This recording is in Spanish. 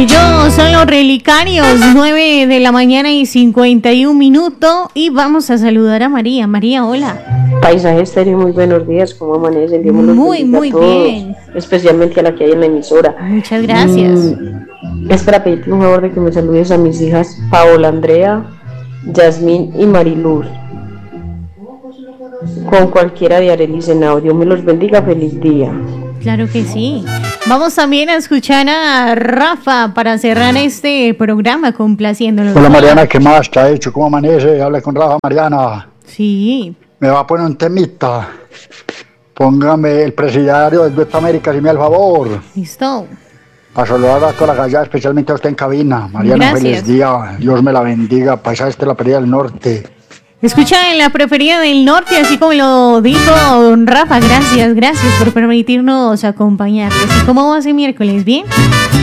Ellos son los Relicarios, 9 de la mañana y 51 minutos. Y vamos a saludar a María. María, hola. Paisaje Estéreo, muy buenos días. ¿Cómo amanecen? Dios los Muy bendiga a todos, bien. especialmente a la que hay en la emisora. Muchas gracias. Es para pedirte un favor de que me saludes a mis hijas Paola Andrea, Yasmín y Mariluz. Con cualquiera de Arely Senao. Dios me los bendiga. Feliz día. Claro que sí. Vamos también a escuchar a Rafa para cerrar este programa complaciéndolo. Hola Mariana, ¿qué más? ¿Qué ha hecho? ¿Cómo amanece? Habla con Rafa, Mariana. Sí. Me va a poner un temita. Póngame el presidiario del Dueto América, si me da el favor. Listo. Para saludar a toda la gallada, especialmente a usted en cabina. Mariana, Gracias. feliz día. Dios me la bendiga. Paisaje de la Perilla del Norte. Escucha en la preferida del norte, así como lo dijo Rafa. Gracias por permitirnos acompañarles. ¿Y cómo va ese miércoles? ¿Bien?